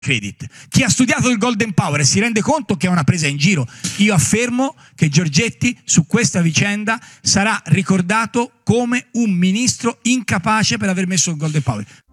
credit. Chi ha studiato il Golden Power e si rende conto che è una presa in giro. Io affermo che Giorgetti su questa vicenda sarà ricordato come un ministro incapace per aver messo il Golden Power.